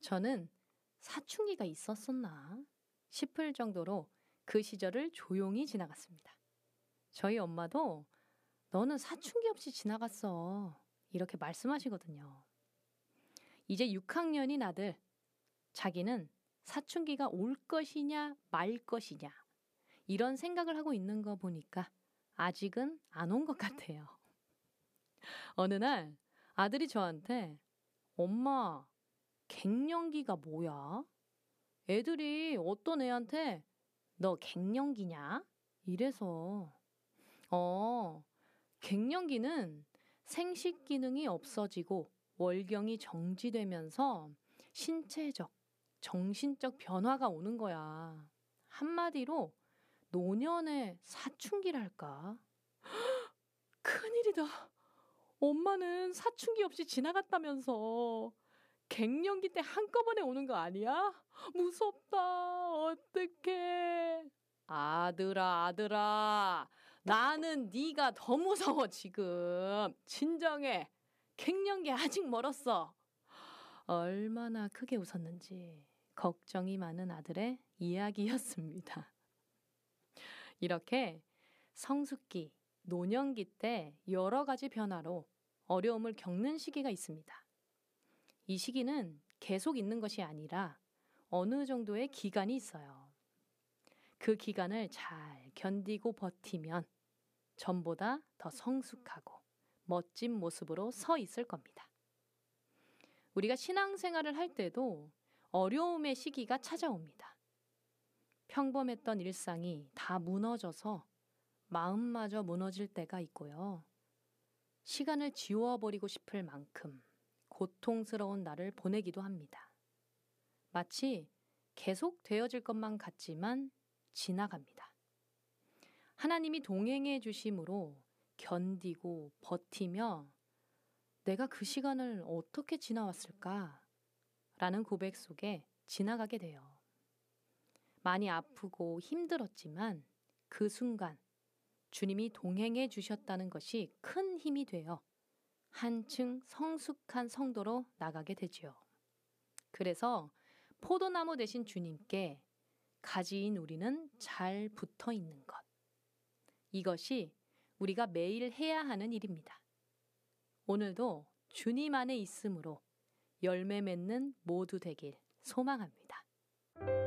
저는 사춘기가 있었었나 싶을 정도로 그 시절을 조용히 지나갔습니다. 저희 엄마도 너는 사춘기 없이 지나갔어. 이렇게 말씀하시거든요. 이제 6학년인 아들, 자기는 사춘기가 올 것이냐 말 것이냐 이런 생각을 하고 있는 거 보니까 아직은 안 온 것 같아요. 어느 날 아들이 저한테 엄마, 갱년기가 뭐야? 애들이 어떤 애한테 너 갱년기냐? 이래서 갱년기는 생식 기능이 없어지고 월경이 정지되면서 신체적, 정신적 변화가 오는 거야. 한마디로 노년의 사춘기랄까? 큰일이다. 엄마는 사춘기 없이 지나갔다면서 갱년기 때 한꺼번에 오는 거 아니야? 무섭다. 어떡해. 아들아. 나는 네가 더 무서워 지금. 진정해. 갱년기 아직 멀었어. 얼마나 크게 웃었는지 걱정이 많은 아들의 이야기였습니다. 이렇게 성숙기, 노년기 때 여러 가지 변화로 어려움을 겪는 시기가 있습니다. 이 시기는 계속 있는 것이 아니라 어느 정도의 기간이 있어요. 그 기간을 잘 견디고 버티면 전보다 더 성숙하고 멋진 모습으로 서 있을 겁니다. 우리가 신앙생활을 할 때도 어려움의 시기가 찾아옵니다. 평범했던 일상이 다 무너져서 마음마저 무너질 때가 있고요. 시간을 지워버리고 싶을 만큼 고통스러운 날을 보내기도 합니다. 마치 계속 되어질 것만 같지만 지나갑니다. 하나님이 동행해 주심으로 견디고 버티며 내가 그 시간을 어떻게 지나왔을까? 라는 고백 속에 지나가게 돼요. 많이 아프고 힘들었지만 그 순간 주님이 동행해 주셨다는 것이 큰 힘이 되어 한층 성숙한 성도로 나가게 되지요. 그래서 포도나무 되신 주님께 가지인 우리는 잘 붙어 있는 것. 이것이 우리가 매일 해야 하는 일입니다. 오늘도 주님 안에 있음으로 열매 맺는 모두 되길 소망합니다.